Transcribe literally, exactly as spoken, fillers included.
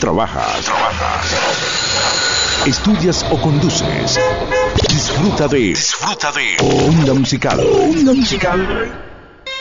trabajas, trabajas, estudias o conduces. Disfruta de, disfruta de Onda Musical. Onda Musical.